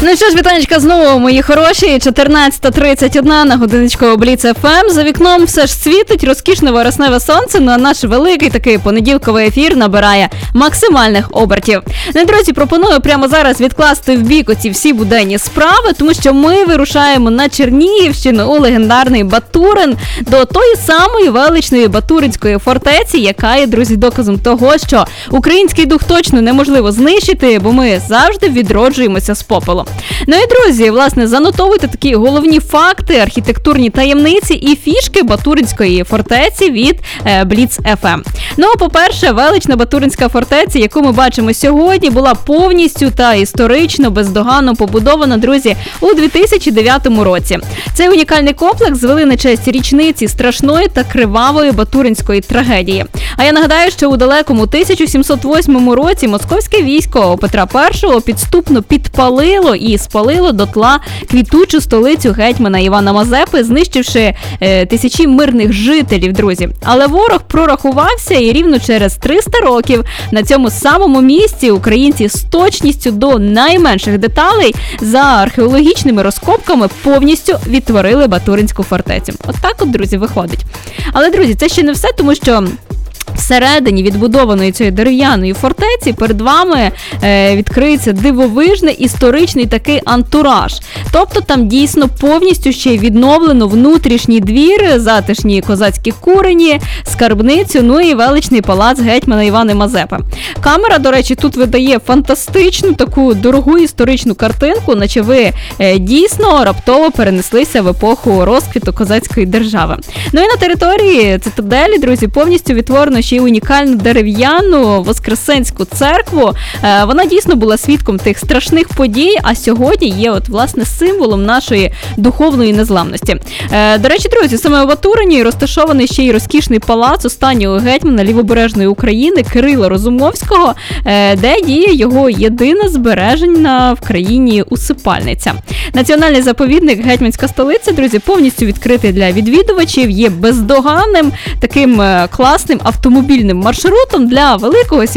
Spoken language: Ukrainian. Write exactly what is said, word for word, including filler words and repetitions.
Ну що ж, вітанечка знову, мої хороші. чотирнадцята тридцять один на годиночку Бліц еф ем. За вікном все ж світить, розкішне вересневе сонце, ну а наш великий такий понеділковий ефір набирає максимальних обертів. Ну, друзі, пропоную прямо зараз відкласти в бік оці всі буденні справи, тому що ми вирушаємо на Чернігівщину у легендарний Батурин, до тої самої величної Батуринської фортеці, яка є, друзі, доказом того, що український дух точно неможливо знищити, бо ми завжди відроджуємося з попелу. Ну і, друзі, власне, занотовуйте такі головні факти, архітектурні таємниці і фішки Батуринської фортеці від е, Бліц еф ем. Ну, по-перше, велична Батуринська фортеця, яку ми бачимо сьогодні, була повністю та історично, бездоганно побудована, друзі, у дві тисячі дев'ятому році. Цей унікальний комплекс звели на честь річниці страшної та кривавої Батуринської трагедії. А я нагадаю, що у далекому тисяча сімсот восьмому році московське військо Петра І підступно підпалило і спалило дотла квітучу столицю гетьмана Івана Мазепи, знищивши е, тисячі мирних жителів, друзі. Але ворог прорахувався, і рівно через триста років на цьому самому місці українці з точністю до найменших деталей за археологічними розкопками повністю відтворили Батуринську фортецю. От так от, друзі, виходить. Але, друзі, це ще не все, тому що всередині відбудованої цієї дерев'яної фортеці перед вами е, відкриється дивовижний історичний такий антураж. Тобто там дійсно повністю ще й відновлено внутрішній двір, затишні козацькі курені, скарбницю, ну і величний палац гетьмана Івана Мазепи. Камера, до речі, тут видає фантастичну таку дорогу історичну картинку, наче ви е, дійсно раптово перенеслися в епоху розквіту козацької держави. Ну і на території цитаделі, друзі, повністю відтворено ще й унікальну дерев'яну Воскресенську церкву. Е, вона дійсно була свідком тих страшних подій, а сьогодні є от, власне, символом нашої духовної незламності. Е, до речі, друзі, саме у Батурині розташований ще й розкішний палац останнього гетьмана Лівобережної України Кирила Розумовського, е, де діє його єдина збережена в країні усипальниця. Національний заповідник Гетьманська столиця, друзі, повністю відкритий для відвідувачів, є бездоганним таким класним автомобільним маршрутом для великого